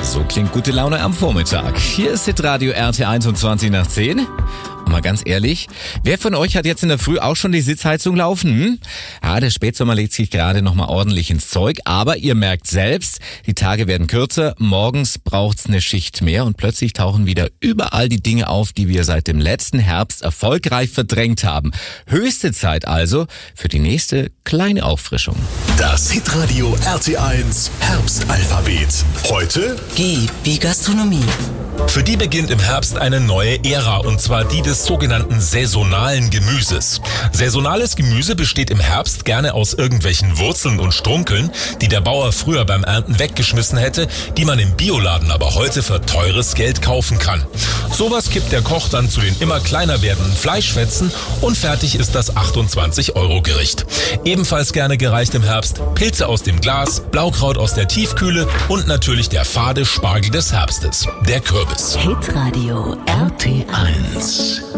So klingt gute Laune am Vormittag. Hier ist Hitradio RT1 um 20 nach 10. Und mal ganz ehrlich, wer von euch hat jetzt in der Früh auch schon die Sitzheizung laufen? Ja, der Spätsommer legt sich gerade nochmal ordentlich ins Zeug, aber ihr merkt selbst, die Tage werden kürzer, morgens braucht's eine Schicht mehr und plötzlich tauchen wieder überall die Dinge auf, die wir seit dem letzten Herbst erfolgreich verdrängt haben. Höchste Zeit also für die nächste kleine Auffrischung. Das Hitradio RT1 Herbstalphabet. Heute G wie Gastronomie. Für die beginnt im Herbst eine neue Ära, und zwar die des sogenannten saisonalen Gemüses. Saisonales Gemüse besteht im Herbst gerne aus irgendwelchen Wurzeln und Strunkeln, die der Bauer früher beim Ernten weggeschmissen hätte, die man im Bioladen aber heute für teures Geld kaufen kann. Sowas kippt der Koch dann zu den immer kleiner werdenden Fleischfetzen und fertig ist das 28-Euro-Gericht. Ebenfalls gerne gereicht im Herbst Pilze aus dem Glas, Blaukraut aus der Tiefkühle und natürlich der fade Spargel des Herbstes, der Kürbis. Hitradio RT1.